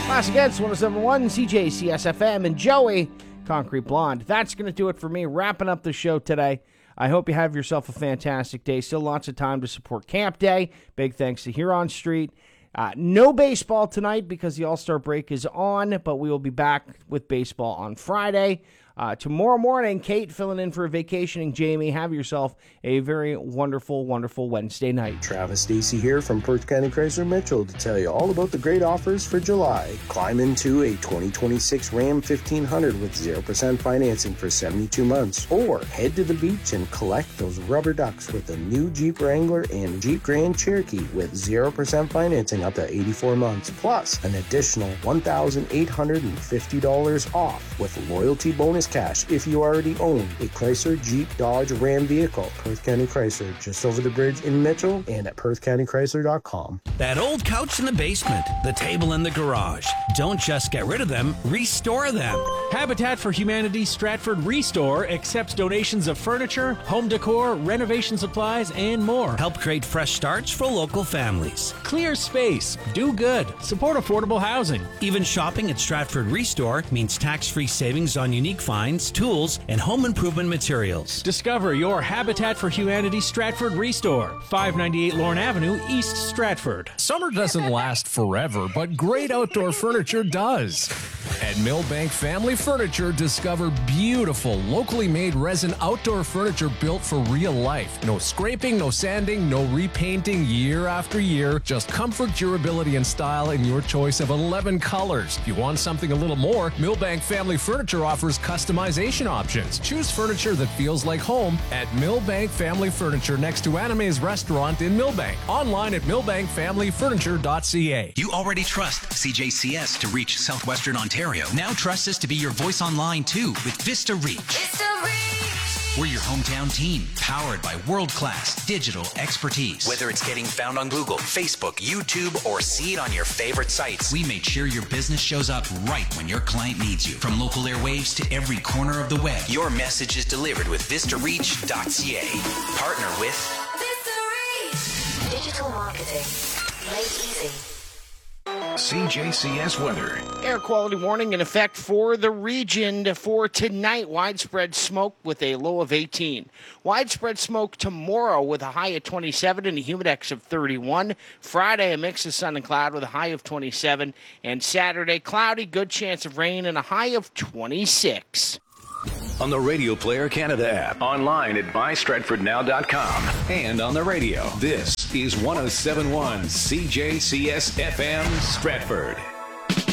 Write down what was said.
Classic Hits, 107.1, CJ, CSFM, and Joey, Concrete Blonde. That's going to do it for me, wrapping up the show today. I hope you have yourself a fantastic day. Still lots of time to support Camp Day. Big thanks to Huron Street. No baseball tonight because the All-Star break is on, but we will be back with baseball on Friday. Tomorrow morning, Kate filling in for a vacationing Jamie. Have yourself a very wonderful, wonderful Wednesday night. Travis Stacey here from Perth County Chrysler Mitchell to tell you all about the great offers for July. Climb into a 2026 Ram 1500 with 0% financing for 72 months. Or head to the beach and collect those rubber ducks with a new Jeep Wrangler and Jeep Grand Cherokee with 0% financing up to 84 months. Plus, an additional $1,850 off with loyalty bonus cash if you already own a Chrysler, Jeep, Dodge, Ram vehicle. Perth County Chrysler, just over the bridge in Mitchell and at PerthCountyChrysler.com. That old couch in the basement, the table in the garage. Don't just get rid of them, restore them. Habitat for Humanity Stratford Restore accepts donations of furniture, home decor, renovation supplies, and more. Help create fresh starts for local families. Clear space, do good, support affordable housing. Even shopping at Stratford Restore means tax-free savings on unique finds, tools, and home improvement materials. Discover your Habitat for Humanity Stratford Restore, 598 Lorne Avenue, East Stratford. Summer doesn't last forever, but great outdoor furniture does. At Millbank Family Furniture, discover beautiful, locally made resin outdoor furniture built for real life. No scraping, no sanding, no repainting year after year. Just comfort, durability, and style in your choice of 11 colors. If you want something a little more, Millbank Family Furniture offers customization options. Choose furniture that feels like home at Millbank Family Furniture next to Anime's Restaurant in Millbank. Online at millbankfamilyfurniture.ca. You already trust CJCS to reach Southwestern Ontario. Now trust us to be your voice online too with Vista Reach. Vista Reach! We're your hometown team, powered by world-class digital expertise. Whether it's getting found on Google, Facebook, YouTube, or see it on your favorite sites, we made sure your business shows up right when your client needs you. From local airwaves to every corner of the web, your message is delivered with VistaReach.ca. Partner with Vista Reach. Digital marketing made easy. CJCS weather. Air quality warning in effect for the region for tonight. Widespread smoke with a low of 18. Widespread smoke tomorrow with a high of 27 and a humidex of 31. Friday, a mix of sun and cloud with a high of 27. And Saturday, cloudy, good chance of rain and a high of 26. On the Radio Player Canada app, online at bystratfordnow.com, and on the radio. This is 107.1 CJCS FM Stratford.